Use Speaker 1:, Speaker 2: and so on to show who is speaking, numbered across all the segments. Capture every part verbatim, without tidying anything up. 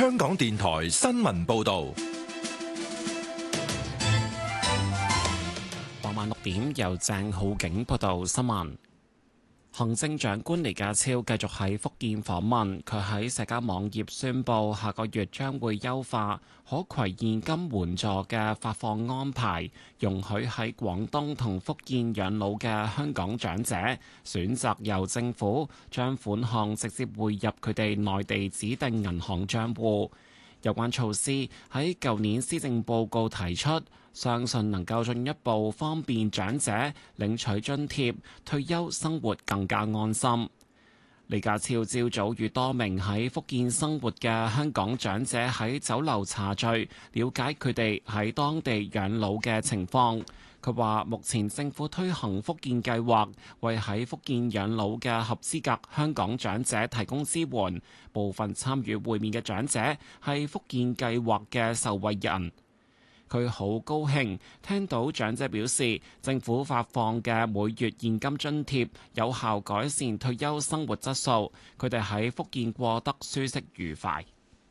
Speaker 1: 香港電台新聞報道。
Speaker 2: 傍晚六點，由鄭浩景報道新聞。行政長官李家超繼續喺福建訪問，佢喺社交網頁宣布，下個月將會優化可攜現金援助嘅發放安排，容許喺廣東同福建養老嘅香港長者選擇由政府將款項直接匯入佢哋內地指定銀行帳戶。有關措施喺舊年施政報告提出，相信能夠進一步方便長者領取津貼，退休生活更加安心。李家超朝早與多名喺福建生活嘅香港長者喺酒樓茶聚，了解佢哋喺當地養老嘅情況。佢話：目前政府推行福建計劃，為喺福建養老嘅合資格香港長者提供支援。部分參與會面嘅長者係福建計劃嘅受惠人。佢好高興聽到長者表示，政府發放嘅每月現金津貼有效改善退休生活質素，佢哋喺福建過得舒適愉快。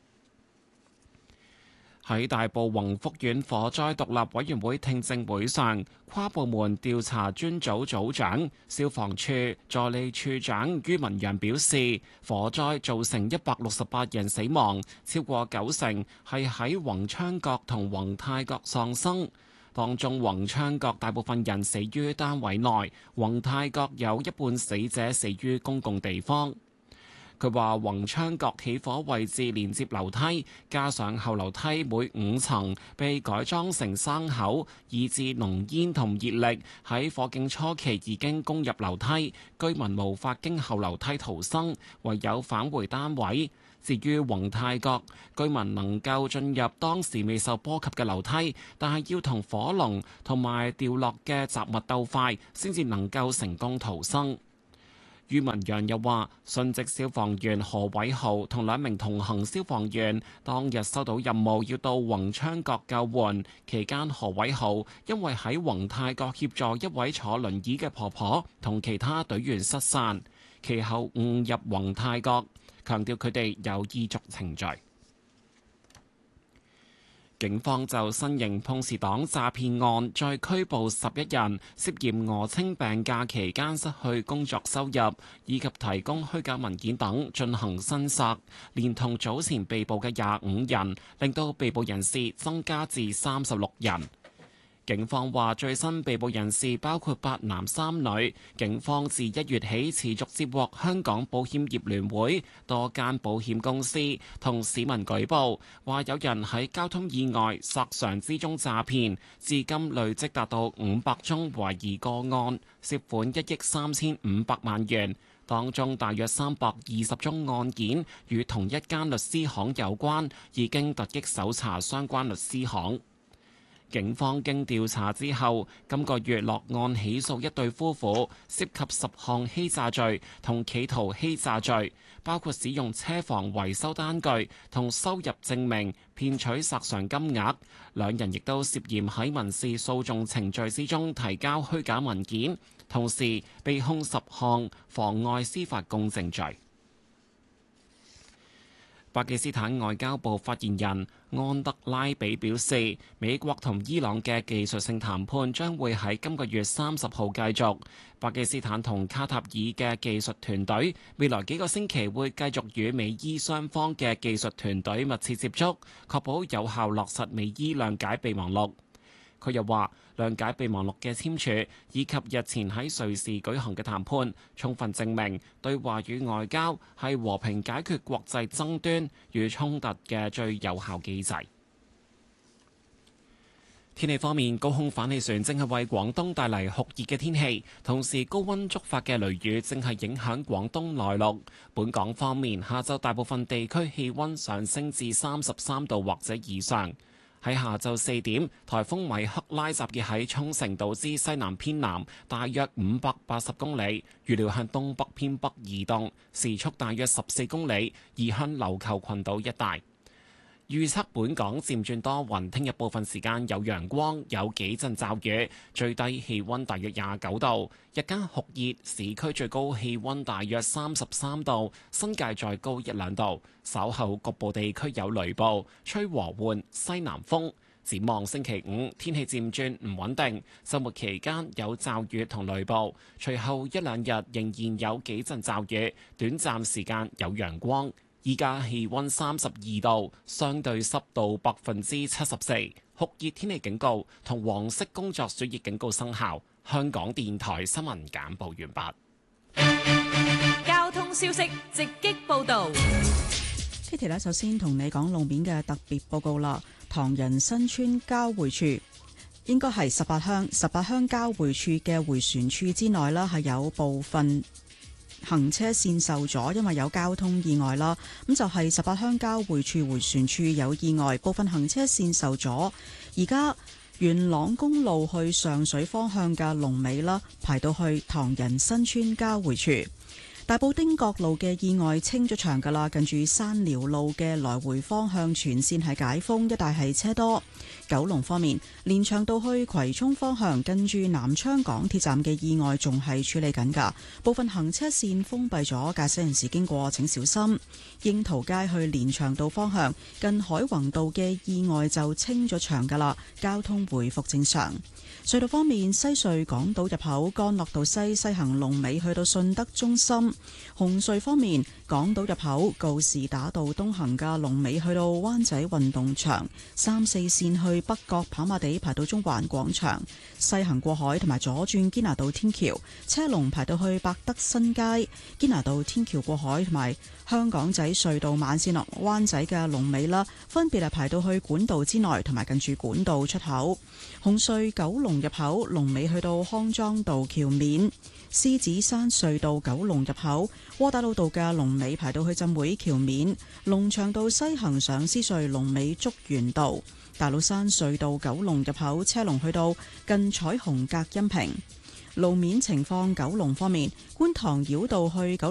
Speaker 2: 喺大埔宏福苑火災獨立委員會聽證會上，跨部門調查專組組長、消防處助理處長于文陽表示，火災造成一百六十八人死亡，超過九成係喺宏昌閣同宏泰閣喪生。當中宏昌閣大部分人死於單位內，宏泰閣有一半死者死於公共地方。佢話：宏昌閣起火位置連接樓梯，加上後樓梯每五層被改裝成生口，以致濃煙同熱力喺火警初期已經攻入樓梯，居民無法經後樓梯逃生，唯有返回單位。至於宏泰閣，居民能夠進入當時未受波及嘅樓梯，但係要同火龍同埋掉落嘅雜物鬥快，先至能夠成功逃生。于文陽又話，殉職消防員何偉豪同兩名同行消防員當日收到任務要到宏昌閣救援，期間何偉豪因為喺宏泰閣協助一位坐輪椅嘅婆婆同其他隊員失散，其後誤入宏泰閣，強調佢哋有依足程序。警方就新型碰瓷黨詐騙案再拘捕十一人，涉嫌訛稱病假期間失去工作收入，以及提供虛假文件等進行申索，連同早前被捕嘅廿五人，令到被捕人士增加至三十六人。警方話，最新被捕人士包括八男三女。警方自一月起持續接獲香港保險業聯會多間保險公司同市民舉報，話有人喺交通意外索償之中詐騙，至今累積達到五百宗懷疑個案，涉款一億三千五百萬元。當中大約三百二十宗案件與同一間律師行有關，已經突擊搜查相關律師行。警方經調查之後，今個月落案起訴一對夫婦，涉及十項欺詐罪同企圖欺詐罪，包括使用車房維修單據同收入證明騙取索償金額。兩人亦都涉嫌喺民事訴訟程序之中提交虛假文件，同時被控十項妨礙司法公正罪。巴基斯坦外交部發言人安德拉比表示，美國同伊朗嘅技術性談判將會喺今個月三十號繼續。巴基斯坦同卡塔爾嘅技術團隊未來幾個星期會繼續與美伊雙方嘅技術團隊密切接觸，確保有效落實美伊諒解備忘錄。佢又話，諒解備忘錄嘅簽署以及日前喺瑞士舉行嘅談判，充分證明對話與外交係和平解決國際爭端與衝突嘅最有效機制。天氣方面，高空反氣旋正係為廣東帶嚟酷熱嘅天氣，同時高溫觸發嘅雷雨正係影響廣東內陸。本港方面，下晝大部分地區氣溫上升至三十三度或者以上。喺下晝四點，颱風米克拉集結喺沖繩島之西南偏南，大約五百八十公里，預料向東北偏北移動，時速大約十四公里，移向琉球群島一帶。 預測本港漸轉多雲，聽日部分時間有陽光，有幾陣驟雨，最低氣溫大約廿九度，日間酷熱，市區最高氣溫大約三十三度，新界再高一兩度。稍後局部地區有雷暴，吹和緩西南風。展望星期五，天氣漸轉唔穩定，週末期間有驟雨同雷暴，隨後一兩日仍然有幾陣驟雨，短暫時間有陽光。依家氣溫三十二度，相對濕度百分之七十四，酷熱天氣警告同黃色工作暑熱警告生效。香港電台新聞簡報完
Speaker 3: 畢。交通消息直擊報導。
Speaker 4: Kitty 咧，首先同你講路面嘅特別報告啦。唐人新村交匯處應該係十八鄉十八鄉交匯處嘅迴旋處之內啦，係有部分行車線受阻，因為有交通意外啦。咁就係十八鄉交匯處迴旋處有意外，部分行車線受阻。而家元朗公路去上水方向嘅龍尾啦，排到去唐人新村交匯處。大埔汀角路嘅意外清咗場噶啦，近住山寮路嘅來回方向全線係解封，一帶係車多。九龍方面，連翔道去葵涌方向近住南昌港鐵站嘅意外仲係處理緊噶，部分行車線封閉咗，駕駛人士經過請小心。櫻桃街去連翔道方向近海泓道嘅意外就清咗場噶啦，交通回復正常。隧道方面，西隧港島入口干諾道西西行龍尾去到順德中心；紅隧方面，港島入口告士打道東行嘅龍尾去到灣仔運動場，三四線去北角跑馬地排到中環廣場；西行過海同埋左轉堅拿道天橋車龍排到去百德新街；堅拿道天橋過海同埋香港仔隧道慢線落灣仔嘅龍尾啦，分別係排到去管道之內同埋近住管道出口。紅隧九龍入口龍尾去到康莊道橋面，獅子山隧道九龍入口窩打老道嘅龍尾排到去浸會橋面，龍翔道西行上獅隧龍尾竹園道，大老山隧道九龍入口車龍去到近彩虹隔音屏。路面情況，九龍方面，觀塘繞道去九